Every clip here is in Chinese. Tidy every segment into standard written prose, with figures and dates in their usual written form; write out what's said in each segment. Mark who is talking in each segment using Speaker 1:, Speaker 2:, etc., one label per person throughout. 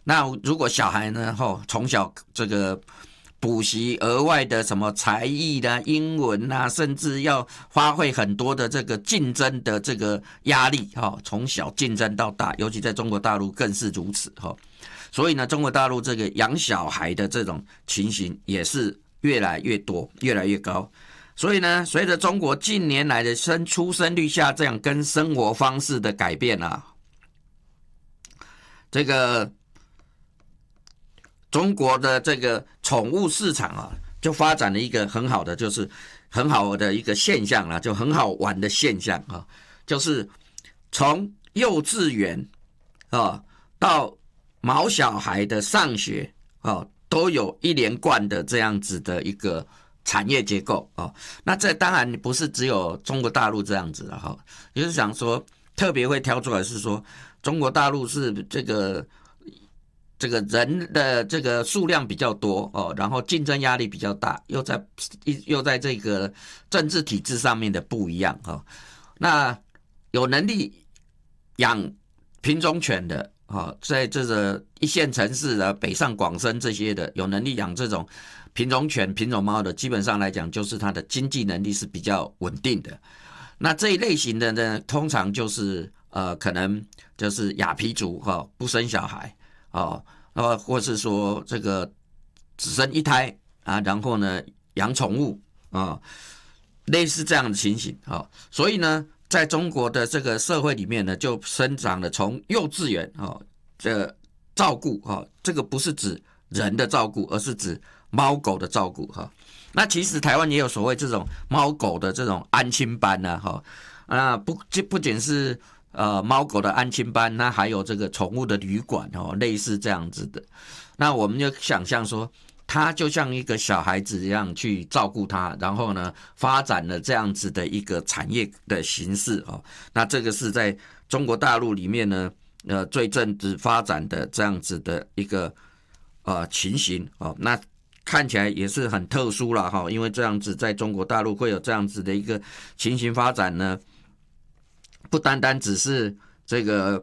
Speaker 1: 那如果小孩呢，从小这个补习额外的什么才艺啦、英文啦，甚至要发挥很多的这个竞争的这个压力，从小竞争到大，尤其在中国大陆更是如此，所以呢，中国大陆这个养小孩的这种情形也是越来越多，越来越高。所以呢，随着中国近年来的出生率下降跟生活方式的改变啊，这个中国的这个宠物市场啊，就发展了一个很好的，就是很好的一个现象啦，就很好玩的现象啊，就是从幼稚园啊到毛小孩的上学啊，都有一连贯的这样子的一个产业结构哦。那这当然不是只有中国大陆这样子的哈，也就是想说特别会挑出来是说，中国大陆是这个人的这个数量比较多哦，然后竞争压力比较大，又在这个政治体制上面的不一样哦。那有能力养品种犬的在这个一线城市的北上广深这些的有能力养这种品种犬、品种猫的，基本上来讲就是它的经济能力是比较稳定的。那这一类型的呢，通常就是可能就是亚皮族不生小孩或是说这个只生一胎啊，然后呢养宠物类似这样的情形所以呢，在中国的这个社会里面呢，就生长了从幼稚园这照顾这个不是指人的照顾，而是指猫狗的照顾那其实台湾也有所谓这种猫狗的这种安亲班不仅是猫狗的安亲班，那还有这个宠物的旅馆类似这样子的。那我们就想象说，他就像一个小孩子一样去照顾他，然后呢，发展了这样子的一个产业的形式那这个是在中国大陆里面呢，最正值发展的这样子的一个情形那看起来也是很特殊啦因为这样子在中国大陆会有这样子的一个情形发展呢，不单单只是这个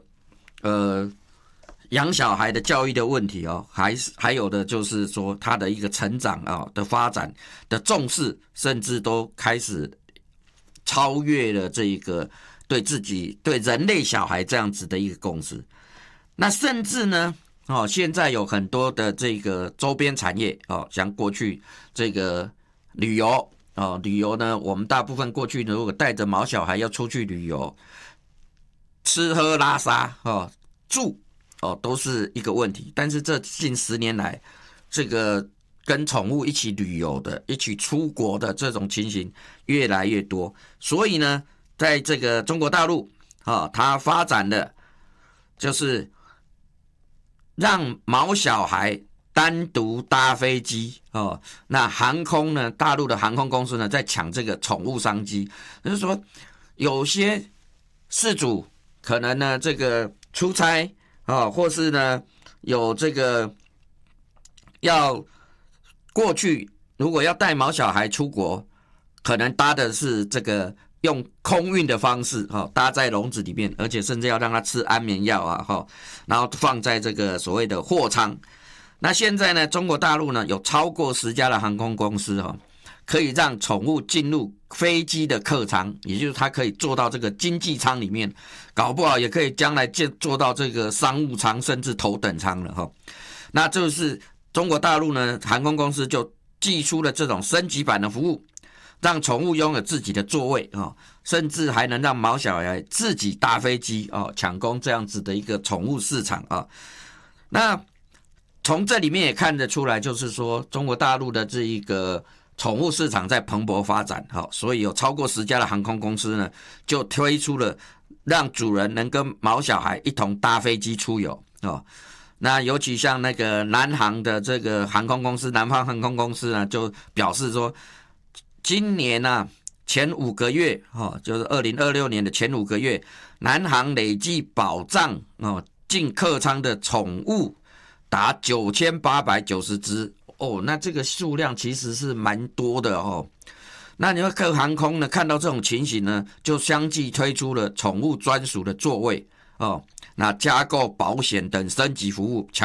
Speaker 1: 养小孩的教育的问题还有的就是说他的一个成长的发展的重视，甚至都开始超越了这一个对人类小孩这样子的一个共识。那甚至呢现在有很多的这个周边产业像过去这个旅游呢，我们大部分过去如果带着毛小孩要出去旅游，吃喝拉撒住都是一个问题。但是这近10年来，这个跟宠物一起旅游的、一起出国的这种情形越来越多。所以呢，在这个中国大陆它发展的就是让毛小孩单独搭飞机那航空呢，大陆的航空公司呢在抢这个宠物商机，就是说有些事主可能呢这个出差或是呢有这个要过去，如果要带毛小孩出国，可能搭的是这个用空运的方式搭在笼子里面，而且甚至要让他吃安眠药然后放在这个所谓的货舱。那现在呢，中国大陆呢有超过10家的航空公司可以让宠物进入飞机的客舱，也就是它可以坐到这个经济舱里面，搞不好也可以将来坐到这个商务舱甚至头等舱了那就是中国大陆呢航空公司就寄出了这种升级版的服务，让宠物拥有自己的座位甚至还能让毛小孩自己搭飞机抢攻这样子的一个宠物市场那从这里面也看得出来，就是说中国大陆的这一个宠物市场在蓬勃发展所以有超过10家的航空公司呢，就推出了让主人能跟毛小孩一同搭飞机出游那尤其像那个南航的这个航空公司，南方航空公司呢，就表示说，今年前5个月就是2026年的前5个月，南航累计保障进客舱的宠物达9890只那这个数量其实是蛮多的那你说各航空呢看到这种情形呢，就相继推出了宠物专属的座位那加购保险等升级服务，